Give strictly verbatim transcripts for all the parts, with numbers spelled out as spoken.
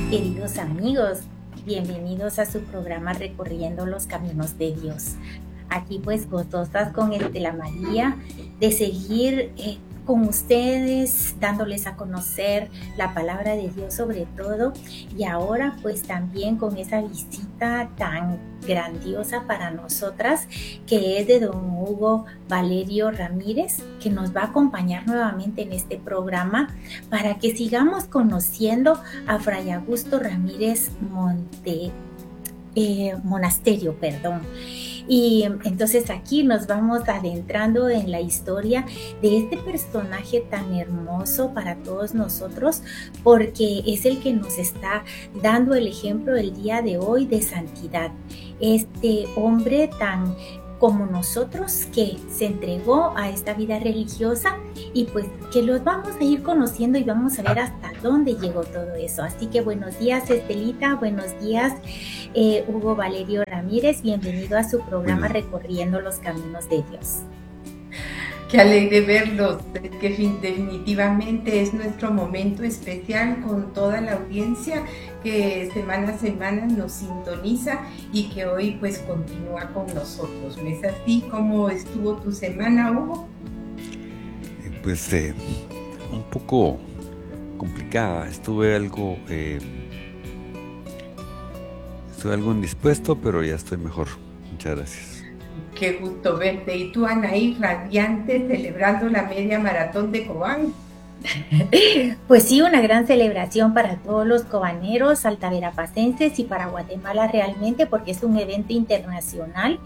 Queridos amigos, bienvenidos a su programa Recorriendo los Caminos de Dios. Aquí pues gozosas con Estela María de seguir eh, con ustedes, dándoles a conocer la palabra de Dios sobre todo, y ahora pues también con esa visita tan grandiosa para nosotras que es de don Hugo Valerio Ramírez, que nos va a acompañar nuevamente en este programa para que sigamos conociendo a Fray Augusto Ramírez Monte, eh, Monasterio, perdón. Y entonces aquí nos vamos adentrando en la historia de este personaje tan hermoso para todos nosotros, porque es el que nos está dando el ejemplo el día de hoy de santidad. Este hombre tan como nosotros que se entregó a esta vida religiosa y pues que los vamos a ir conociendo y vamos a ver hasta dónde llegó todo eso. Así que buenos días, Estelita, buenos días, eh, Hugo Valerio Ramírez, bienvenido a su programa bueno. Recorriendo los Caminos de Dios. Qué alegre verlos, que definitivamente es nuestro momento especial con toda la audiencia que semana a semana nos sintoniza y que hoy pues continúa con nosotros. ¿No es así? ¿Cómo estuvo tu semana, Hugo? Pues eh, un poco complicada, estuve algo, eh, estuve algo indispuesto, pero ya estoy mejor. Muchas gracias. Qué gusto verte. Y tú, Anaí, radiante, celebrando la media maratón de Cobán. Pues sí, una gran celebración para todos los cobaneros, altaverapacenses y para Guatemala realmente, porque es un evento internacional.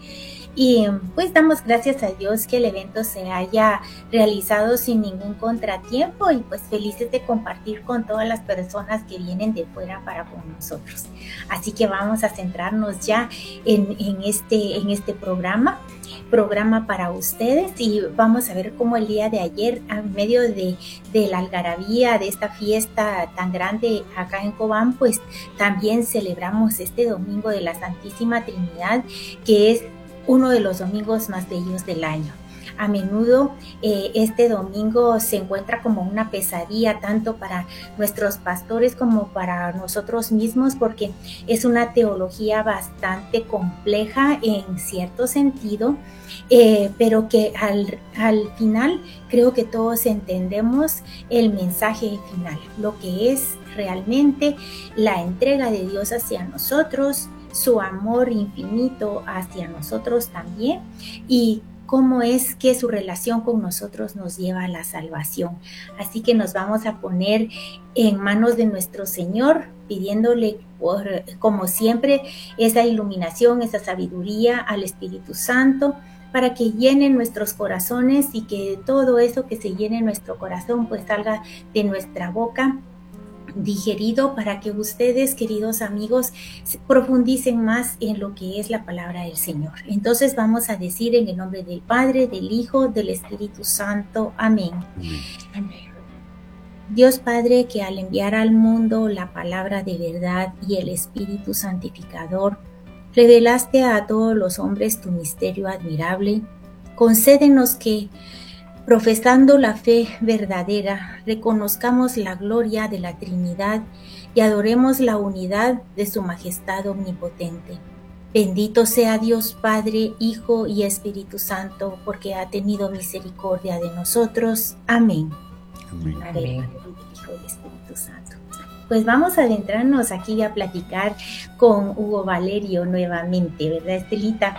Y pues damos gracias a Dios que el evento se haya realizado sin ningún contratiempo y pues felices de compartir con todas las personas que vienen de fuera para con nosotros. Así que vamos a centrarnos ya en, en, este, en este programa, programa para ustedes, y vamos a ver cómo el día de ayer, en medio de, de la algarabía de esta fiesta tan grande acá en Cobán, pues también celebramos este domingo de la Santísima Trinidad, que es uno de los domingos más bellos del año. A menudo eh, este domingo se encuentra como una pesadilla tanto para nuestros pastores como para nosotros mismos, porque es una teología bastante compleja en cierto sentido, eh, pero que al, al final creo que todos entendemos el mensaje final, lo que es realmente la entrega de Dios hacia nosotros, su amor infinito hacia nosotros también, y cómo es que su relación con nosotros nos lleva a la salvación. Así que nos vamos a poner en manos de nuestro Señor, pidiéndole, por, como siempre, esa iluminación, esa sabiduría al Espíritu Santo, para que llene nuestros corazones y que todo eso que se llene en nuestro corazón pues salga de nuestra boca digerido, para que ustedes, queridos amigos, profundicen más en lo que es la palabra del Señor. Entonces vamos a decir en el nombre del Padre, del Hijo, del Espíritu Santo. Amén. Amén. Dios Padre, que al enviar al mundo la palabra de verdad y el Espíritu santificador, revelaste a todos los hombres tu misterio admirable, concédenos que, profesando la fe verdadera, reconozcamos la gloria de la Trinidad y adoremos la unidad de su majestad omnipotente. Bendito sea Dios Padre, Hijo y Espíritu Santo, porque ha tenido misericordia de nosotros. Amén. Amén. Amén. Hijo y Espíritu Santo. Pues vamos a adentrarnos aquí a platicar con Hugo Valerio nuevamente, ¿verdad, Estelita?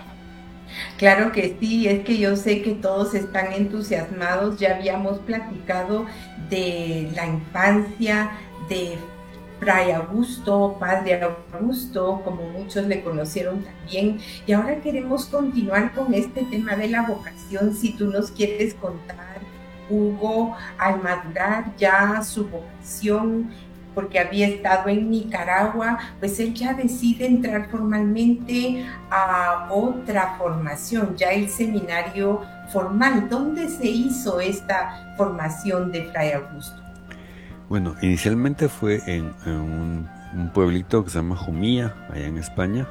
Claro que sí, es que yo sé que todos están entusiasmados. Ya habíamos platicado de la infancia de Fray Augusto, Padre Augusto, como muchos le conocieron también, y ahora queremos continuar con este tema de la vocación. Si tú nos quieres contar, Hugo, al madurar ya su vocación, porque había estado en Nicaragua, pues él ya decide entrar formalmente a otra formación, ya el seminario formal. ¿Dónde se hizo esta formación de Fray Augusto? Bueno, inicialmente fue en, en un, un pueblito que se llama Jumilla, allá en España,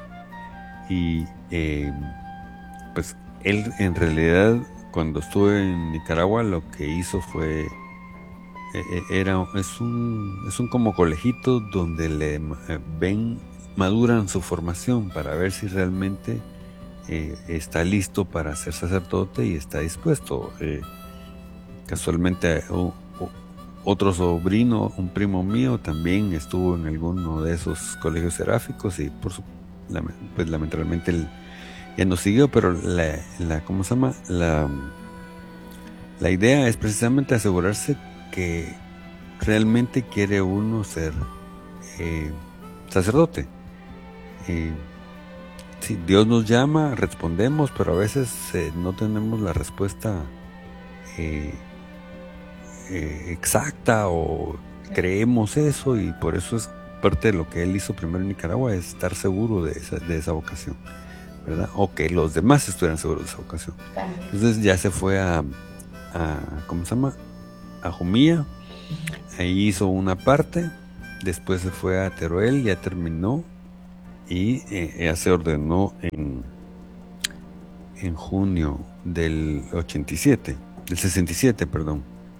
y eh, pues él en realidad cuando estuvo en Nicaragua lo que hizo fue eh, era, es un, es un como colegito donde le eh, ven, maduran su formación para ver si realmente eh, está listo para ser sacerdote y está dispuesto. Eh, casualmente uh, uh, otro sobrino, un primo mío, también estuvo en alguno de esos colegios seráficos y por su, pues lamentablemente él ya no siguió, pero la, la ¿cómo se llama? La, la idea es precisamente asegurarse que realmente quiere uno ser eh, sacerdote. Eh, si Dios nos llama, respondemos, pero a veces eh, no tenemos la respuesta eh, eh, exacta o creemos eso, y por eso es parte de lo que él hizo primero en Nicaragua, es estar seguro de esa, de esa vocación, ¿verdad? O que los demás estuvieran seguros de esa vocación. Entonces ya se fue a, a ¿cómo se llama? A Jumilla. Ahí hizo una parte, después se fue a Teruel, ya terminó, y eh, ya se ordenó en, en junio del ochenta y siete, del sesenta y siete, perdón.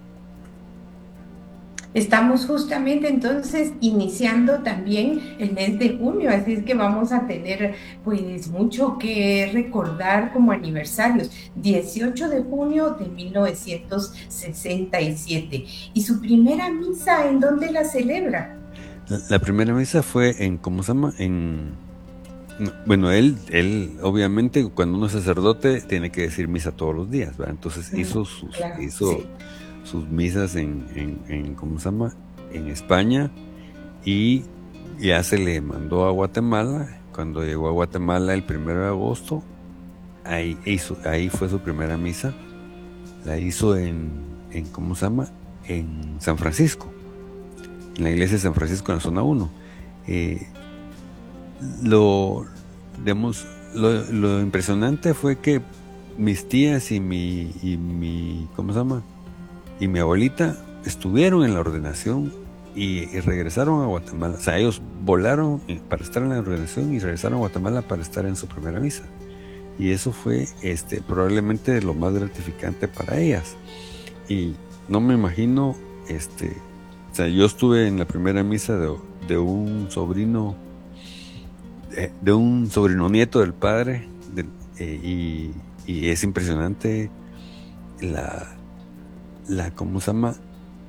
Estamos justamente entonces iniciando también el mes de junio, así es que vamos a tener pues mucho que recordar como aniversarios. dieciocho de junio de mil novecientos sesenta y siete. ¿Y su primera misa en dónde la celebra? La, la primera misa fue en, ¿cómo se llama? En, bueno, él, él obviamente cuando uno es sacerdote tiene que decir misa todos los días, ¿verdad? Entonces hizo sus, claro, hizo sí. sus misas en, en, en, ¿cómo se llama? En España, y ya se le mandó a Guatemala. Cuando llegó a Guatemala el primero de agosto, ahí, hizo, ahí fue su primera misa. La hizo en, en, ¿cómo se llama? En San Francisco, en la iglesia de San Francisco en la zona uno. Eh, lo, digamos, lo, lo impresionante fue que mis tías y mi, y mi, ¿cómo se llama? Y mi abuelita estuvieron en la ordenación y, y regresaron a Guatemala. O sea, ellos volaron para estar en la ordenación y regresaron a Guatemala para estar en su primera misa. Y eso fue este, probablemente lo más gratificante para ellas. Y no me imagino, este, o sea, yo estuve en la primera misa de, de un sobrino, de, de un sobrino nieto del padre, de, eh, y, y es impresionante la... la ¿cómo se llama?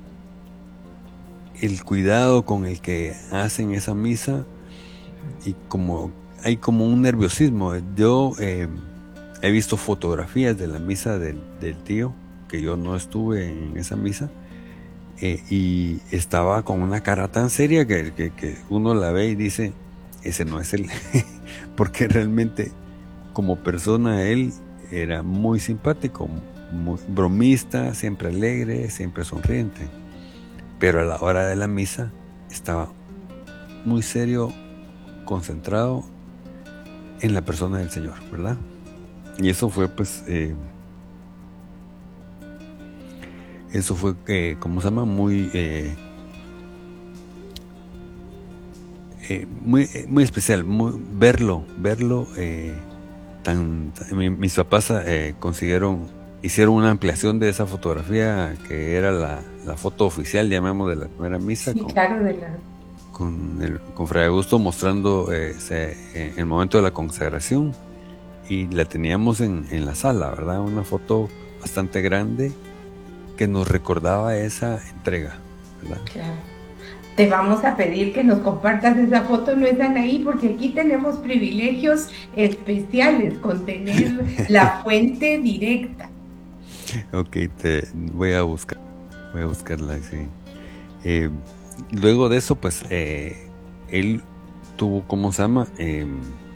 El cuidado con el que hacen esa misa, y como hay como un nerviosismo. Yo eh, he visto fotografías de la misa del, del tío, que yo no estuve en esa misa, eh, y estaba con una cara tan seria que, que, que uno la ve y dice, ese no es él. Porque realmente como persona él era muy simpático, muy bromista, siempre alegre, siempre sonriente, pero a la hora de la misa estaba muy serio, concentrado en la persona del Señor, ¿verdad? Y eso fue pues eh, eso fue eh, ¿cómo se llama? muy eh, eh, muy, eh, muy especial, muy, verlo verlo eh, tan, tan mis papás eh, consiguieron hicieron una ampliación de esa fotografía que era la, la foto oficial, llamamos, de la primera misa. Sí, con, claro, de la... con, el, con Fray Augusto mostrando eh, se, eh, el momento de la consagración, y la teníamos en, en la sala, ¿verdad? Una foto bastante grande que nos recordaba esa entrega, ¿verdad? Claro. Te vamos a pedir que nos compartas esa foto, no están ahí, porque aquí tenemos privilegios especiales con tener la fuente directa. Ok, te voy a buscar, voy a buscarla, sí. Eh, luego de eso, pues, eh, él tuvo, ¿cómo se llama? Eh,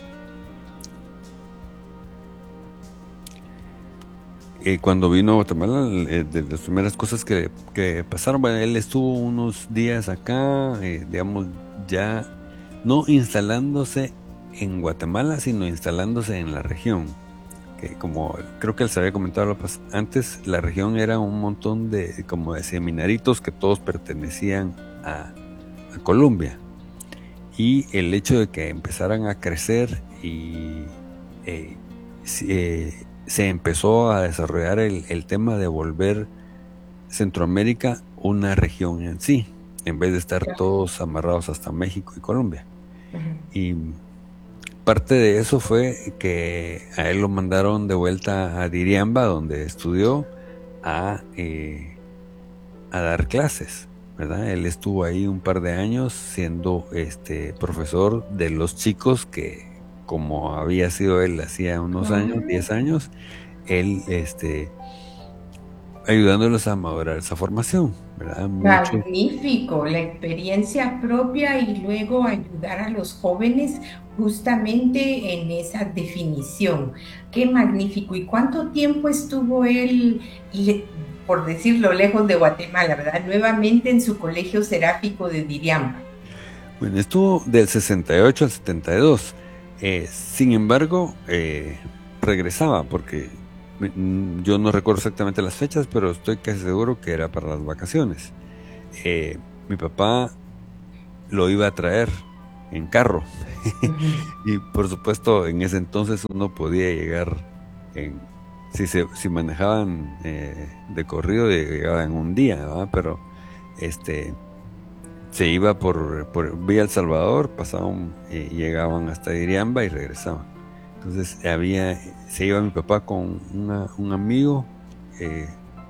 eh, cuando vino a Guatemala, eh, de las primeras cosas que, que pasaron, bueno, él estuvo unos días acá, eh, digamos, ya no instalándose en Guatemala, sino instalándose en la región. Que como creo que les había comentado antes, la región era un montón de como de seminaritos que todos pertenecían a, a Colombia, y el hecho de que empezaran a crecer y eh, eh, se empezó a desarrollar el, el tema de volver Centroamérica una región en sí, en vez de estar todos amarrados hasta México y Colombia. Uh-huh. Y parte de eso fue que a él lo mandaron de vuelta a Diriamba, donde estudió, a, eh, a dar clases, ¿verdad? Él estuvo ahí un par de años siendo este profesor de los chicos que, como había sido él hacía unos uh-huh. años, diez años, él este, ayudándolos a madurar esa formación, ¿verdad? Mucho. Magnífico, la experiencia propia y luego ayudar a los jóvenes justamente en esa definición. Qué magnífico. ¿Y cuánto tiempo estuvo él, por decirlo, lejos de Guatemala, verdad? Nuevamente en su colegio seráfico de Diriamba. Bueno, estuvo del sesenta y ocho al setenta y dos. Eh, sin embargo, eh, regresaba porque yo no recuerdo exactamente las fechas, pero estoy casi seguro que era para las vacaciones. Eh, mi papá lo iba a traer en carro. Uh-huh. Y por supuesto, en ese entonces uno podía llegar, en, si, se, si manejaban eh, de corrido, llegaba en un día, ¿verdad? Pero este, se iba por, por vía El Salvador, pasaban, eh, llegaban hasta Diriamba y regresaban. Entonces había, se iba mi papá con una, un amigo eh,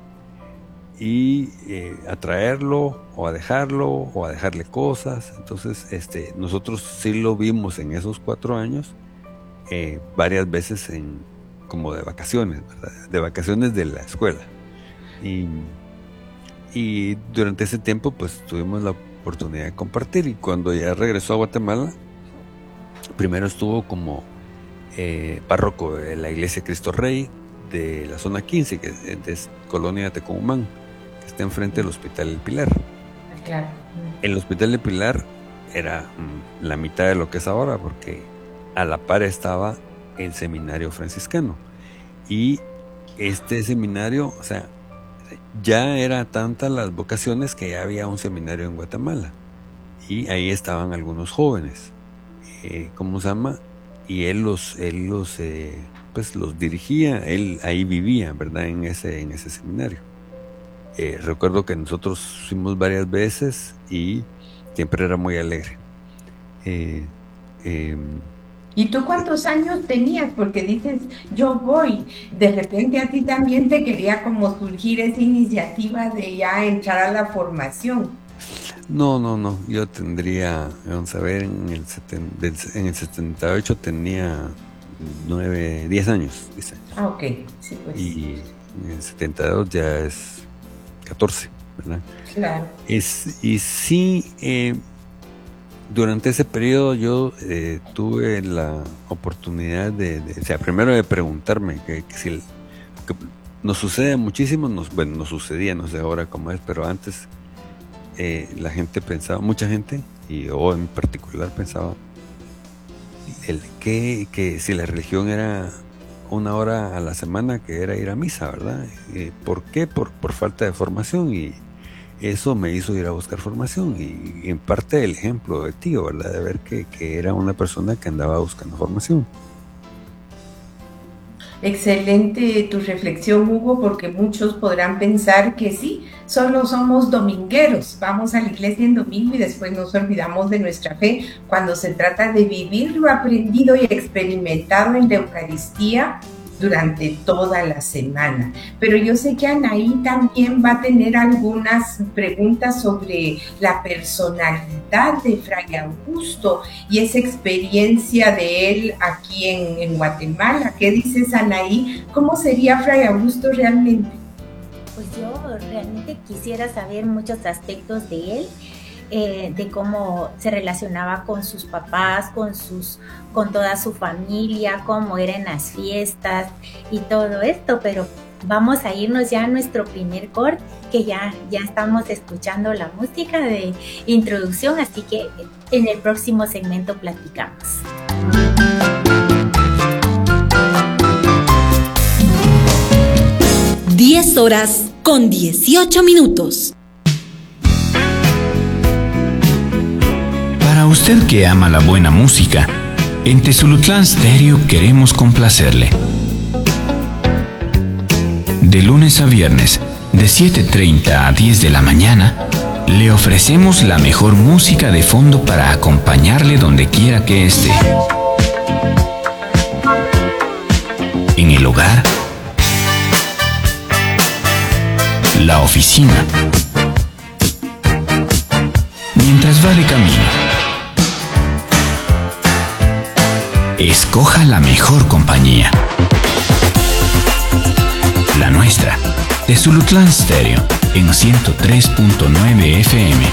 y eh, a traerlo o a dejarlo o a dejarle cosas. Entonces este, nosotros sí lo vimos en esos cuatro años eh, varias veces en, como de vacaciones, ¿verdad? De vacaciones de la escuela. Y, y durante ese tiempo pues tuvimos la oportunidad de compartir, y cuando ya regresó a Guatemala, primero estuvo como Eh, párroco de la iglesia Cristo Rey de la zona quince, que es, es colonia de Tecomán, que está enfrente del Hospital El Pilar. Claro. El Hospital El Pilar era mm, la mitad de lo que es ahora, porque a la par estaba el seminario franciscano, y este seminario, o sea, ya era tantas las vocaciones que ya había un seminario en Guatemala, y ahí estaban algunos jóvenes, eh, ¿cómo se llama? Y él los, él los, eh, pues los dirigía, él ahí vivía, ¿verdad? En ese, en ese seminario. Eh, recuerdo que nosotros fuimos varias veces y siempre era muy alegre. Eh, eh, ¿Y tú cuántos años tenías? Porque dices, yo voy. De repente a ti también te quería como surgir esa iniciativa de ya entrar a la formación. No, no, no, yo tendría, vamos a ver, en el, seten, en el setenta y ocho tenía nueve, diez años, diez años. Ah, ok, sí, pues. Y en el setenta y dos ya es catorce, ¿verdad? Claro. Es, y sí, eh, durante ese periodo yo eh, tuve la oportunidad de, de, o sea, primero de preguntarme, que, que si, que nos sucede muchísimo, nos, bueno, nos sucedía, no sé ahora cómo es, pero antes... Eh, la gente pensaba, mucha gente, y yo en particular pensaba el que, que si la religión era una hora a la semana, que era ir a misa, ¿verdad? Eh, ¿Por qué? Por, por falta de formación, y eso me hizo ir a buscar formación, y, y en parte el ejemplo de tío, ¿verdad? De ver que, que era una persona que andaba buscando formación. Excelente tu reflexión, Hugo, porque muchos podrán pensar que sí, solo somos domingueros, vamos a la iglesia en domingo y después nos olvidamos de nuestra fe, cuando se trata de vivir lo aprendido y experimentado en la Eucaristía durante toda la semana. Pero yo sé que Anaí también va a tener algunas preguntas sobre la personalidad de Fray Augusto y esa experiencia de él aquí en, en Guatemala. ¿Qué dices, Anaí? ¿Cómo sería Fray Augusto realmente? Pues yo realmente quisiera saber muchos aspectos de él. Eh, de cómo se relacionaba con sus papás, con sus, con toda su familia, cómo era en las fiestas y todo esto, pero vamos a irnos ya a nuestro primer corte, que ya, ya estamos escuchando la música de introducción, así que en el próximo segmento platicamos. diez horas con dieciocho minutos. Para usted que ama la buena música, en Tezulutlán Stereo queremos complacerle. De lunes a viernes, De siete treinta a diez de la mañana, le ofrecemos la mejor música de fondo para acompañarle donde quiera que esté. En el hogar, la oficina, mientras va de camino. Escoja la mejor compañía. La nuestra, de Zulutlán Stereo, en ciento tres punto nueve F M.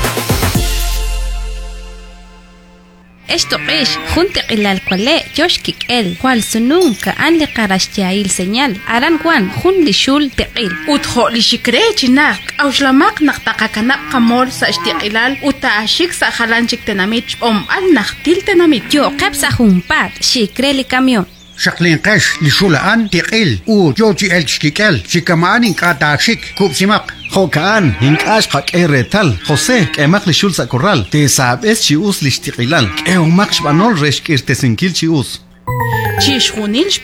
Esto es junte ilal kwale yoshkik el cual sununka an li qarashtiail señal aran wan jun li shul teqil utho li shikre chinak awshlamak naqtaqa kanap qamol sa ishtiqilal utaashik sa khalanchik tenamit om al naqtil tenamit yo qabsa humpat shikre li camion شقلين قش لشولان تقيل او جوجي الشكيكال شكمان انقاتاشيك كوب سماق خوكان هنكاش قاك ايرتال خوسي كيماق لشول ساكورال تيساب اس شيوس لشتقلال كيو ماقش بانول ريشك ارتسنكيل شيوس تشيشخونين